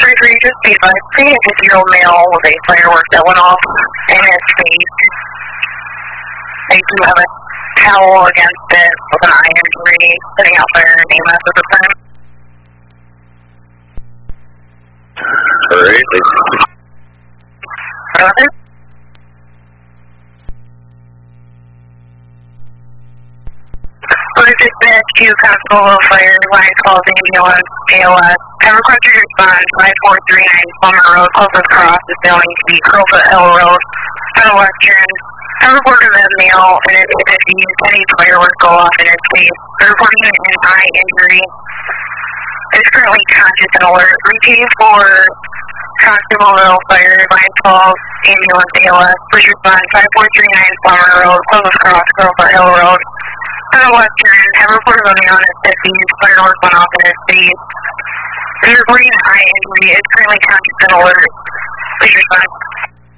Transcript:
543, just be advised, seeing a 50-year-old male with a firework that went off in his face. They do have a towel against it with an eye injury, sitting out there in EMS at the time. Alright. Roger. Dispatch to Constable Fire, line calls ambulance, ALS. Have requested response, 5439 Plummer Road, closest cross is going to be Crowfoot Hill Road, Southwestern. Have reported a male in his 50s, any firework go off in his face. Reporting an eye injury. Is currently conscious and alert. Routine for Constable Fire, line calls ambulance, ALS. Please respond, 5439 Plummer Road, closest cross, Crowfoot Hill Road. Southwestern, have reported a male in his 50s, firework went off in his face. The reporting an eye injury is currently conscious and alert. Please respond.